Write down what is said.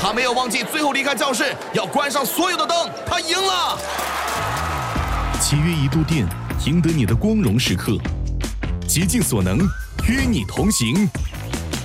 他没有忘记最后离开教室要关上所有的灯，他赢了。 7月1度电，赢得你的光荣时刻，竭尽所能，与你同行。